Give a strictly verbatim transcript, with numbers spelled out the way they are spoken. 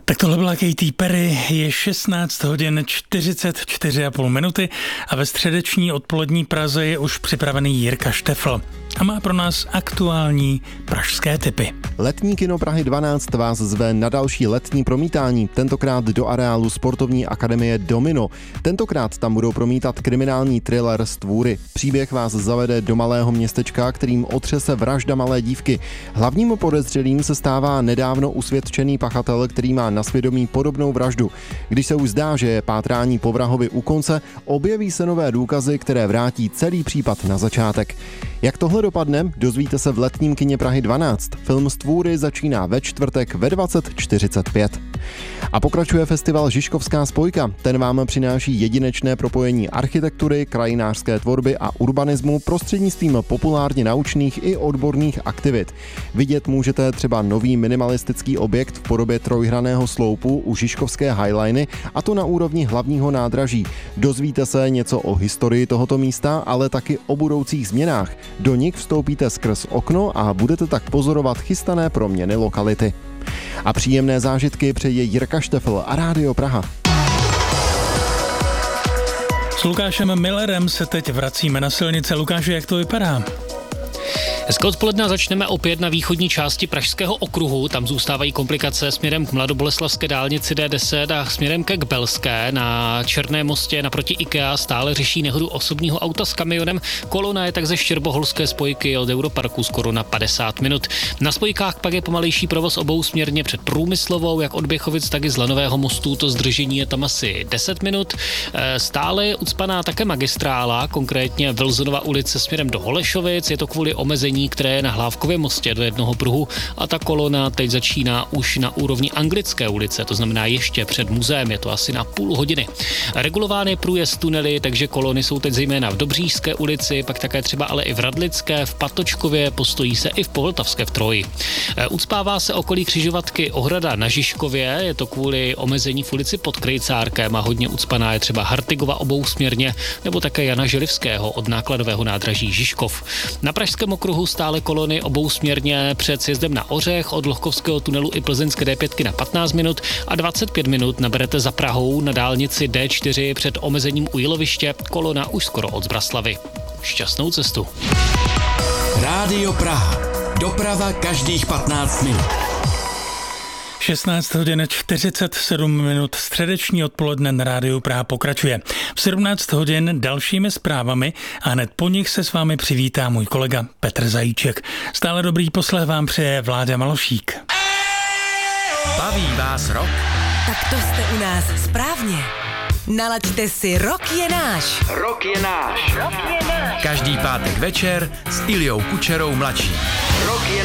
Tak tohle byla Katy Perry, je šestnáct hodin čtyřicet čtyři a půl minuty a ve středeční odpolední Praze je už připravený Jirka Štefl a má pro nás aktuální pražské tipy. Letní kino Prahy dvanáct vás zve na další letní promítání, tentokrát do areálu sportovní akademie Domino. Tentokrát tam budou promítat kriminální thriller Stvůry. Příběh vás zavede do malého městečka, kterým otřese vražda malé dívky. Hlavním podezřelým se stává nedávno usvědčený pachatel, který má na svědomí podobnou vraždu. Když se už zdá, že je pátrání po vrahovi u konce, objeví se nové důkazy, které vrátí celý případ na začátek. Jak tohle dopadne, dozvíte se v letním kině Prahy dvanáct. Film Stvůry začíná ve čtvrtek ve dvacet čtyřicet pět. A pokračuje festival Žižkovská spojka. Ten vám přináší jedinečné propojení architektury, krajinářské tvorby a urbanismu prostřednictvím populárně naučných i odborných aktivit. Vidět můžete třeba nový minimalistický objekt v podobě trojhranného sloupu u Žižkovské Highliny, a to na úrovni hlavního nádraží. Dozvíte se něco o historii tohoto místa, ale taky o budoucích změnách. Do nich vstoupíte skrz okno a budete tak pozorovat chystané proměny lokality. A příjemné zážitky přeje Jirka Štefl a Rádio Praha. S Lukášem Millerem se teď vracíme na silnice. Lukáši, jak to vypadá? Hezké odpoledne, začneme opět na východní části Pražského okruhu. Tam zůstávají komplikace směrem k Mladoboleslavské dálnici D deset a směrem ke Kbelské. Na Černém mostě naproti IKEA stále řeší nehodu osobního auta s kamionem. Kolona je tak ze Štěrboholské spojky od Europarku skoro na padesát minut. Na spojkách pak je pomalejší provoz obousměrně před Průmyslovou, jak od Běchovic, tak i z Lanového mostu. To zdržení je tam asi deset minut. Stále je ucpaná také magistrála, konkrétně Vilzonova ulice směrem do Holešovic. Je to kvůli omezení, které je na Hlávkově mostě do jednoho pruhu, a ta kolona teď začíná už na úrovni Anglické ulice, to znamená ještě před muzeem, je to asi na půl hodiny. Regulován je průjezd tunely, takže kolony jsou teď zejména v Dobříšské ulici, pak také třeba ale i v Radlické, v Patočkově, postojí se i v Povltavské v Troji. Ucpává se okolí křižovatky Ohrada na Žižkově, je to kvůli omezení v ulici pod Krejcárkem, a hodně ucpaná je třeba Hartigova obousměrně, nebo také Jana Želivského od nákladového nádraží Žižkov. Na Pražském okruhu stále kolony obousměrně před sjezdem na Ořech, od Lohkovského tunelu i plzeňské D pět na patnáct minut a dvacet pět minut naberete za Prahou na dálnici D čtyři před omezením u Jiloviště, kolona už skoro od Zbraslavy. Šťastnou cestu. Rádio Praha. Doprava každých patnáct minut. šestnáct hodin čtyřicet sedm minut, středeční odpoledne na Rádiu Praha pokračuje. V sedmnáct hodin dalšími zprávami a hned po nich se s vámi přivítá můj kolega Petr Zajíček. Stále dobrý poslech vám přeje Vláďa Malošík. Baví vás rock? Tak to jste u nás správně. Nalaďte si Rock je náš. Rock je náš. Rock je náš. Každý pátek večer s Iljou Kučerou mladší. Rock je